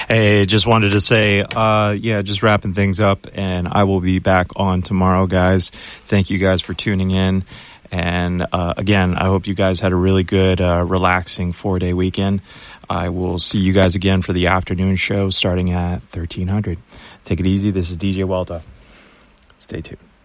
Hey, just wanted to say, just wrapping things up, and I will be back on tomorrow, guys. Thank you guys for tuning in. And again, I hope you guys had a really good, relaxing 4-day weekend. I will see you guys again for the afternoon show starting at 1300. Take it easy. This is DJ Walter. Stay tuned.